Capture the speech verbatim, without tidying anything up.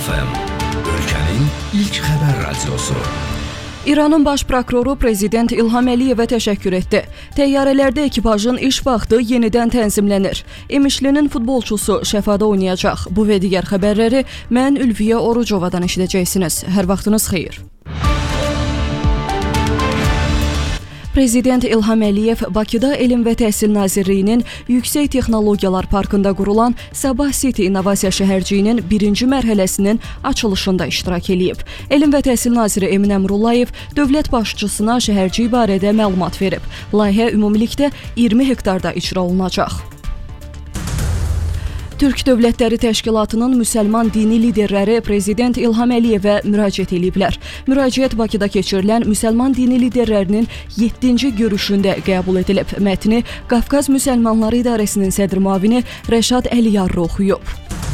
F M, ölkənin ilk xəbər radiosu. İranın baş prokuroru prezident İlham Əliyevə təşəkkür etdi. Təyyarələrdə ekipajın iş vaxtı yenidən tənzimlənir. İmişlinin futbolçusu Şəfada oynayacaq. Bu və digər xəbərləri mən Ülviyə Orucovadan eşidəcəksiniz. Hər vaxtınız xeyir. Prezident İlham Əliyev Bakıda Elm və Təhsil Nazirliyinin Yüksək Texnologiyalar Parkında qurulan Sabah City İnnovasiya şəhərciyinin birinci mərhələsinin açılışında iştirak edib. Elm və Təhsil Naziri Emin Əmrullayev dövlət başçısına şəhərciyi barədə məlumat verib. Layihə ümumilikdə iyirmi hektarda icra olunacaq. Türk Dövlətləri Təşkilatının müsəlman dini liderləri Prezident İlham Əliyevə müraciət ediblər. Müraciət Bakıda keçirilən müsəlman dini liderlərinin yeddinci görüşündə qəbul edilib. Mətni Qafqaz Müsəlmanları İdarəsinin sədr müavini Rəşad Əliyarlı oxuyub.